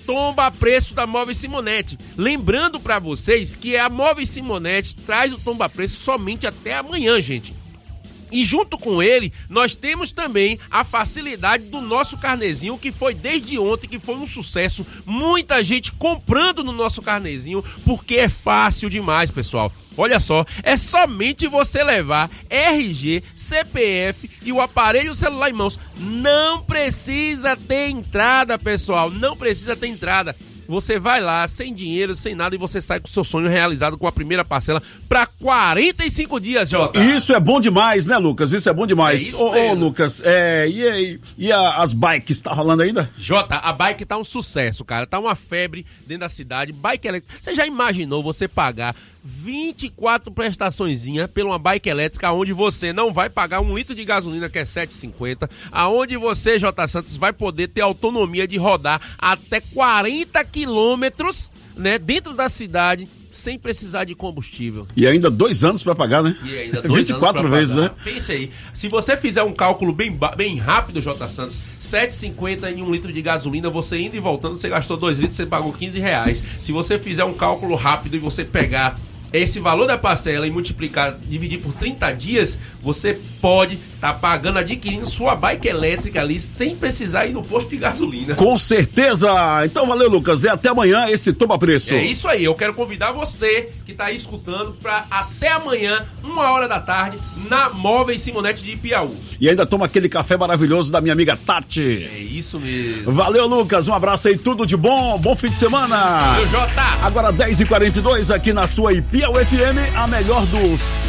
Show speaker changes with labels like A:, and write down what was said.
A: tomba preço da Móveis Simonetti. Lembrando para vocês que a Móveis Simonetti traz o tomba preço somente até amanhã, gente. E junto com ele, nós temos também a facilidade do nosso carnezinho, que foi desde ontem, que foi um sucesso. Muita gente comprando no nosso carnezinho, porque é fácil demais, pessoal. Olha só, é somente você levar RG, CPF e o aparelho celular em mãos. Não precisa ter entrada, pessoal, não precisa ter entrada. Você vai lá, sem dinheiro, sem nada, e você sai com o seu sonho realizado com a primeira parcela para 45 dias, Jota.
B: Isso é bom demais, né, Lucas? Isso é bom demais. Ô, Lucas, as bikes, tá rolando ainda?
A: Jota, a bike tá um sucesso, cara. Tá uma febre dentro da cidade. Bike elétrica. Você já imaginou você pagar 24 prestaçõezinhas por uma bike elétrica, onde você não vai pagar 1 litro de gasolina, que é R$ 7,50, aonde você, J. Santos, vai poder ter autonomia de rodar até 40 quilômetros, né, dentro da cidade, sem precisar de combustível.
B: E ainda 2 anos para pagar, né?
A: E ainda 2
B: 24 vezes, né?
A: Pense aí, se você fizer um cálculo bem rápido, J. Santos, R$ 7,50 em 1 litro de gasolina, você indo e voltando, você gastou 2 litros, você pagou R$15. Se você fizer um cálculo rápido e você pegar esse valor da parcela e multiplicar, dividir por 30 dias, você pode estar pagando, adquirindo sua bike elétrica ali, sem precisar ir no posto de gasolina.
B: Com certeza! Então valeu, Lucas, e até amanhã esse Tomba Preço.
A: É isso aí, eu quero convidar você que está aí escutando para até amanhã, 1h da tarde, na Móveis Simonetti de Piauí.
B: E ainda toma aquele café maravilhoso da minha amiga Tati.
A: É isso mesmo.
B: Valeu, Lucas, um abraço aí, tudo de bom, bom fim de semana.
A: Valeu, Jota.
B: Agora 10h42 aqui na sua Piauí FM, a melhor dos